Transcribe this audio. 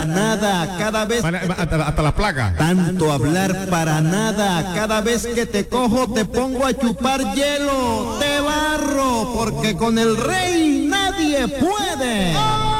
para nada cada vez hasta las placas. tanto hablar para nada cada vez que te cojo te pongo a chupar hielo, te barro porque con el rey nadie puede.